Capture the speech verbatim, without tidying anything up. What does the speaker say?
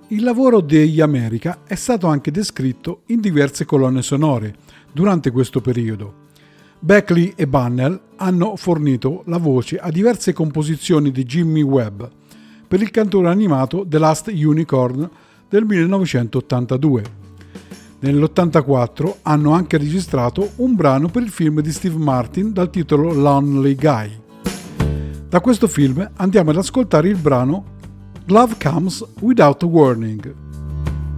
Il lavoro degli America è stato anche descritto in diverse colonne sonore durante questo periodo. Beckley e Bunnell hanno fornito la voce a diverse composizioni di Jimmy Webb per il cartone animato The Last Unicorn del millenovecentottantadue. Nell'ottantaquattro hanno anche registrato un brano per il film di Steve Martin dal titolo Lonely Guy. Da questo film andiamo ad ascoltare il brano Love Comes Without a Warning.